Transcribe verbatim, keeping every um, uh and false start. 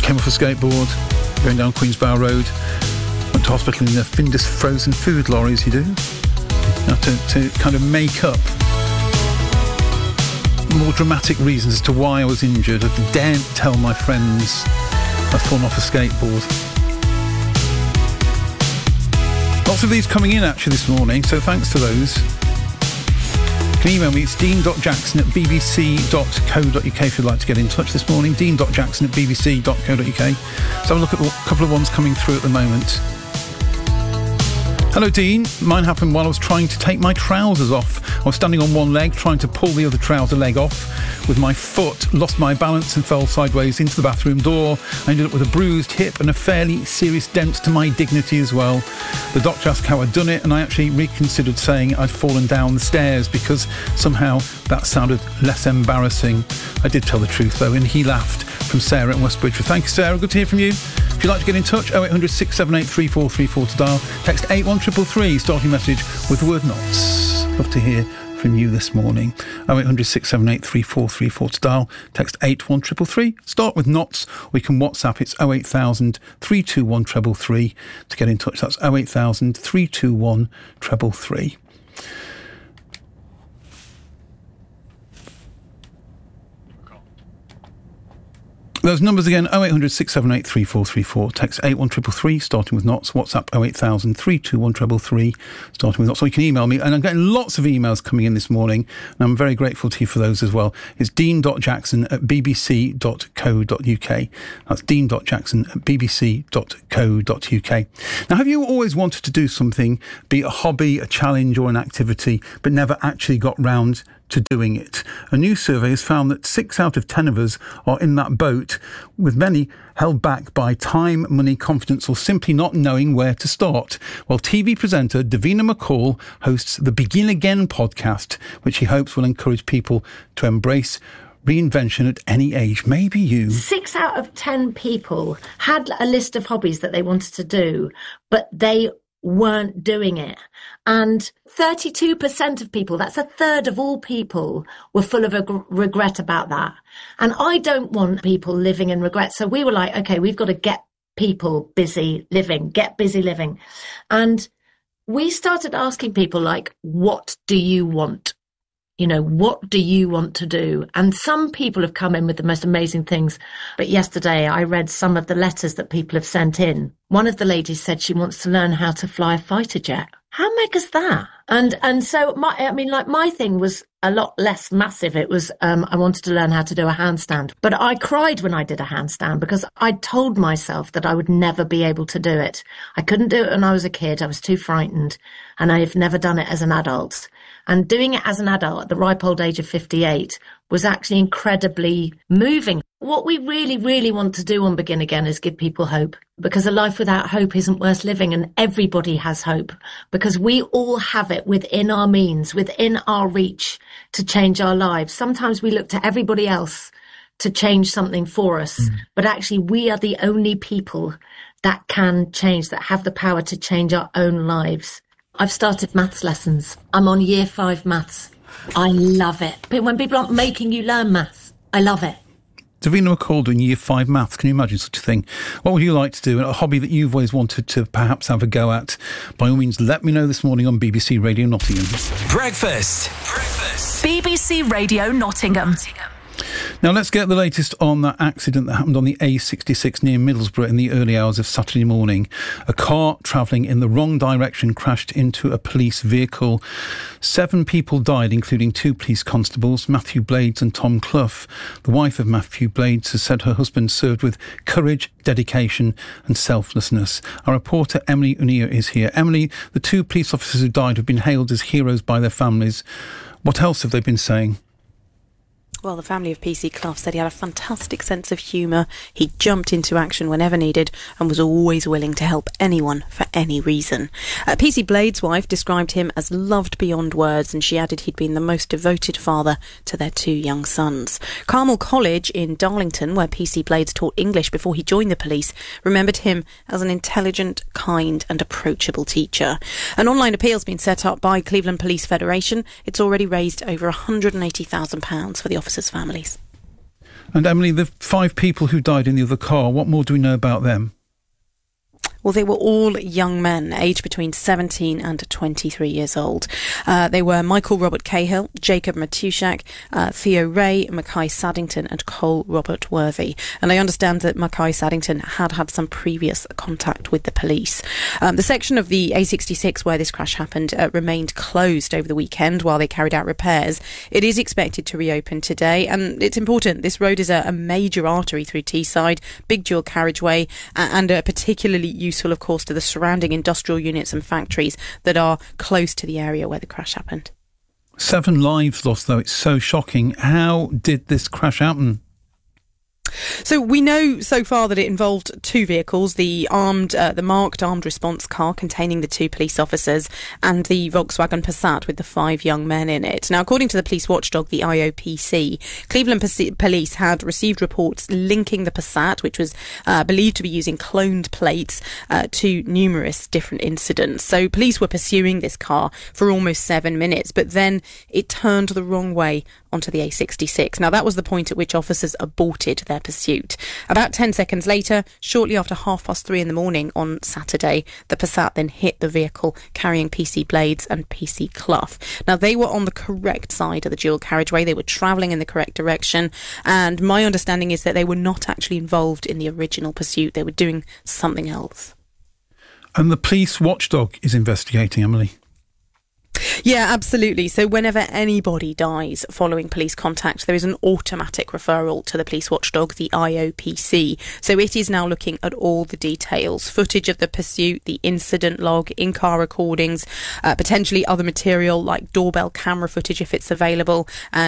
Came off a skateboard, going down Queensbow Road. Went to hospital in the Findus frozen food lorries, you do. Now to, to kind of make up more dramatic reasons as to why I was injured. I daren't tell my friends I'd fallen off a skateboard. Lots of these coming in actually this morning, so thanks to those. You can email me, it's dean dot jackson at b b c dot co dot u k if you'd like to get in touch this morning. dean dot jackson at b b c dot co dot u k. So have a look at a couple of ones coming through at the moment. Hello Dean, mine happened while I was trying to take my trousers off. I was standing on one leg trying to pull the other trouser leg off with my foot, lost my balance and fell sideways into the bathroom door. I ended up with a bruised hip and a fairly serious dent to my dignity as well. The doctor asked how I'd done it and I actually reconsidered saying I'd fallen down the stairs because somehow that sounded less embarrassing. I did tell the truth though, and he laughed. From Sarah in West Bridgeford. Thank you, Sarah. Good to hear from you. If you'd like to get in touch, oh eight hundred, six seven eight, three four three four to dial. Text eight one three three, starting message with the word knots. Love to hear from you this morning. oh eight hundred, six seven eight, three four three four to dial. Text eight one three three. Start with knots. We can WhatsApp. It's oh eight thousand, three two one, three three three to get in touch. That's oh eight thousand, three two one, three three three. Those numbers again, oh eight hundred, six seven eight, three four three four. Text eight one three three, starting with knots. WhatsApp oh eight thousand, three two one, three three three, starting with knots. Or you can email me. And I'm getting lots of emails coming in this morning, and I'm very grateful to you for those as well. It's dean dot jackson at b b c dot co dot u k. That's dean dot jackson at b b c dot co dot u k. Now, have you always wanted to do something, be it a hobby, a challenge or an activity, but never actually got round to doing it? A new survey has found that six out of ten of us are in that boat, with many held back by time, money, confidence, or simply not knowing where to start. Well, T V presenter Davina McCall hosts the Begin Again podcast, which he hopes will encourage people to embrace reinvention at any age. Maybe you. Six out of ten people had a list of hobbies that they wanted to do, but they weren't doing it. And thirty-two percent of people, that's a third of all people, were full of reg- regret about that. And I don't want people living in regret. So we were like, okay, we've got to get people busy living, get busy living. And we started asking people like, what do you want? You know, what do you want to do? And some people have come in with the most amazing things. But yesterday I read some of the letters that people have sent in. One of the ladies said she wants to learn how to fly a fighter jet. How mega's that? And and so, my, I mean, like my thing was a lot less massive. It was, um, I wanted to learn how to do a handstand. But I cried when I did a handstand because I told myself that I would never be able to do it. I couldn't do it when I was a kid. I was too frightened. And I've never done it as an adult. And doing it as an adult at the ripe old age of fifty-eight was actually incredibly moving. What we really, really want to do on Begin Again is give people hope, because a life without hope isn't worth living, and everybody has hope because we all have it within our means, within our reach to change our lives. Sometimes we look to everybody else to change something for us, mm. but actually we are the only people that can change, that have the power to change our own lives. I've started maths lessons. I'm on year five maths. I love it. But when people aren't making you learn maths, I love it. Davina McCall doing year five maths. Can you imagine such a thing? What would you like to do? A hobby that you've always wanted to perhaps have a go at? By all means, let me know this morning on B B C Radio Nottingham. Breakfast. Breakfast. B B C Radio Nottingham. Now let's get the latest on that accident that happened on the A sixty-six near Middlesbrough in the early hours of Saturday morning. A car travelling in the wrong direction crashed into a police vehicle. Seven people died, including two police constables, Matthew Blades and Tom Clough. The wife of Matthew Blades has said her husband served with courage, dedication and selflessness. Our reporter Emily Unia is here. Emily, the two police officers who died have been hailed as heroes by their families. What else have they been saying? Well, the family of P C Clough said he had a fantastic sense of humour. He jumped into action whenever needed and was always willing to help anyone for any reason. Uh, P C Blades' wife described him as loved beyond words, and she added he'd been the most devoted father to their two young sons. Carmel College in Darlington, where P C Blades taught English before he joined the police, remembered him as an intelligent, kind and approachable teacher. An online appeal's been set up by Cleveland Police Federation. It's already raised over one hundred eighty thousand pounds for the officers' families. And Emily, the five people who died in the other car, what more do we know about them? Well, they were all young men, aged between seventeen and twenty-three years old. Uh, they were Michael Robert Cahill, Jacob Matuszak, uh, Theo Ray, Mackay Saddington and Cole Robert Worthy. And I understand that Mackay Saddington had had some previous contact with the police. Um, the section of the A sixty-six where this crash happened uh, remained closed over the weekend while they carried out repairs. It is expected to reopen today, and it's important. This road is a, a major artery through Teesside, big dual carriageway, uh, and a particularly useful, of course, to the surrounding industrial units and factories that are close to the area where the crash happened. Seven lives lost, though. It's so shocking. How did this crash happen? So we know so far that it involved two vehicles, the armed, uh, the marked armed response car containing the two police officers and the Volkswagen Passat with the five young men in it. Now, according to the police watchdog, the I O P C, Cleveland Police had received reports linking the Passat, which was uh, believed to be using cloned plates, uh, to numerous different incidents. So police were pursuing this car for almost seven minutes, but then it turned the wrong way onto the A sixty-six. Now, that was the point at which officers aborted their pursuit. About ten seconds later, shortly after half past three in the morning on Saturday, the Passat then hit the vehicle carrying P C Blades and P C Clough. Now, they were on the correct side of the dual carriageway. They were travelling in the correct direction. And my understanding is that they were not actually involved in the original pursuit. They were doing something else. And the police watchdog is investigating, Emily. Yeah, absolutely. So whenever anybody dies following police contact, there is an automatic referral to the police watchdog, the I O P C. So it is now looking at all the details, footage of the pursuit, the incident log, in-car recordings, uh, potentially other material like doorbell camera footage if it's available, and